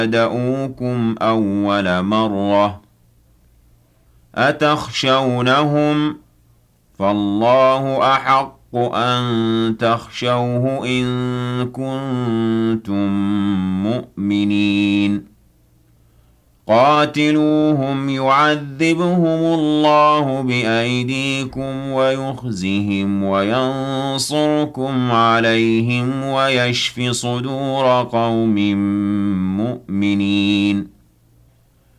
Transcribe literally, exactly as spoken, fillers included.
بدؤوكم أول مرة أتخشونهم فالله أحق أن تخشوه إن كنتم مؤمنين قاتلوهم يعذبهم الله بأيديكم ويخزهم وينصركم عليهم ويشف صدور قوم مؤمنين